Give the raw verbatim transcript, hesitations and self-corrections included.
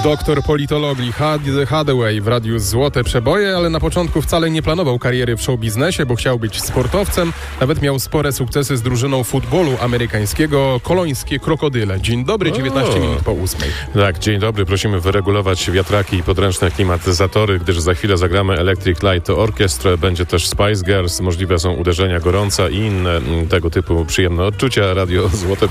Doktor politologii Hathaway w radiu Złote Przeboje, ale na początku wcale nie planował kariery w showbiznesie, bo chciał być sportowcem. Nawet miał spore sukcesy z drużyną futbolu amerykańskiego Kolońskie Krokodyle. Dzień dobry, dziewiętnaście minut po ósmej. Tak, dzień dobry. Prosimy wyregulować wiatraki i podręczne klimatyzatory, gdyż za chwilę zagramy Electric Light Orchestra. Będzie też Spice Girls. Możliwe są uderzenia gorąca i inne tego typu przyjemne odczucia. Radio Złote